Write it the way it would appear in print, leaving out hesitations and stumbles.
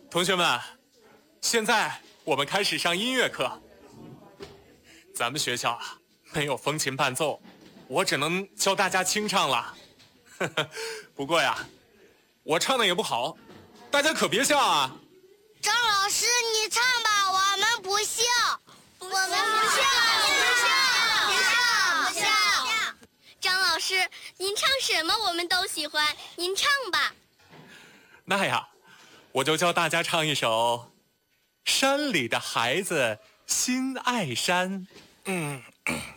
同学们，现在我们开始上音乐课。咱们学校啊没有风琴伴奏，我只能教大家清唱了。不过呀，我唱的也不好，大家可别笑啊。 张老师，你唱吧，我们不笑。我们不笑，不笑。 张老师，您唱什么我们都喜欢，您唱吧。 那呀，我就教大家唱一首《山里的孩子心爱山》。